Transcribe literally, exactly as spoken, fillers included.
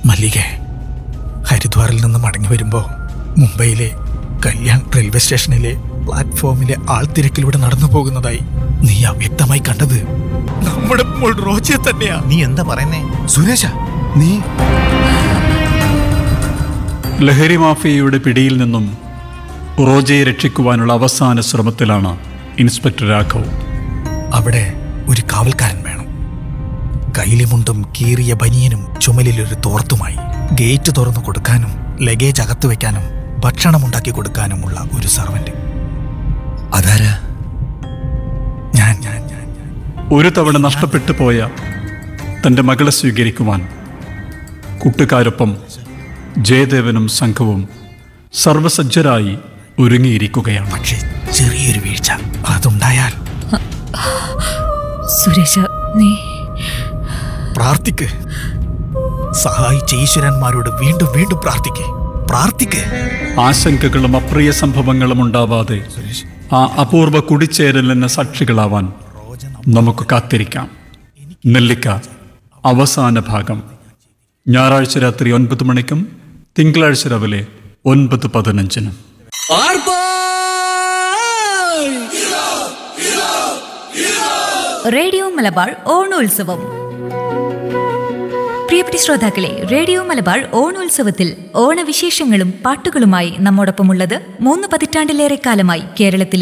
മല്ലികെ, ഹരിദ്വാറിൽ നിന്ന് മടങ്ങി വരുമ്പോൾ മുംബൈയിലെ കല്യാൺ റെയിൽവേ സ്റ്റേഷനിലെ പ്ലാറ്റ്ഫോമിലെ ആൾത്തിരക്കിലൂടെ നടന്നു പോകുന്നതായി നീ അവ്യക്തമായി കണ്ടത് നമ്മുടെ മോൾ റോജയെ തന്നെയാ. നീ എന്താ പറയുന്നേ സുരേഷ? നീ ലഹരി മാഫിയയുടെ പിടിയിൽ നിന്നും റോജയെ രക്ഷിക്കുവാനുള്ള അവസാന ശ്രമത്തിലാണ് ഇൻസ്പെക്ടർ രാഘവ്. അവിടെ ഒരു കാവൽക്കാരൻ വേണം. കൈലിമുണ്ടും കീറിയ ബനിയനും ചുമലിലൊരു തോർത്തുമായി ഗേറ്റ് തുറന്നു കൊടുക്കാനും ലഗേജ് അകത്തു വെക്കാനും ഭക്ഷണമുണ്ടാക്കി കൊടുക്കാനുമുള്ള ഒരു സർവന്റ്. അതാരാ? ഞാൻ ഞാൻ ഞാൻ ഞാൻ ഒരു തവണ നഷ്ടപ്പെട്ടു പോയ തൻ്റെ മകളെ സ്വീകരിക്കുവാൻ കൂട്ടുകാരൊപ്പം ജയദേവനും സംഘവും സർവസജ്ജരായി ഒരുങ്ങിയിരിക്കുകയാണ്. പക്ഷേ ചെറിയൊരു വീഴ്ച അതുണ്ടായാൽ സുരേഷ, നീ പ്രാർത്ഥിക്ക്. സഹായിച്ച ഈശ്വരന്മാരോട് വീണ്ടും വീണ്ടും പ്രാർത്ഥിക്ക് പ്രാർത്ഥിക്ക് ആശങ്കകളും അപ്രിയ സംഭവങ്ങളും ഉണ്ടാവാതെ ആ അപൂർവ കുടിച്ചേരലിന് സാക്ഷികളാവാൻ നമുക്ക് കാത്തിരിക്കാം. നെല്ലിക്ക അവസാന ഭാഗം ഞായറാഴ്ച രാത്രി ഒൻപത് മണിക്കും തിങ്കളാഴ്ച രാവിലെ ഒൻപത് പതിനഞ്ചിനും. റേഡിയോ മലബാർ ഓണോത്സവം. പ്രിയപ്പെട്ട ശ്രോതാക്കളെ, റേഡിയോ മലബാർ ഓണോത്സവത്തിൽ ഓണവിശേഷങ്ങളും പാട്ടുകളുമായി നമ്മോടൊപ്പമുള്ളത് മൂന്ന് പതിറ്റാണ്ടിലേറെ കാലമായി കേരളത്തിലെ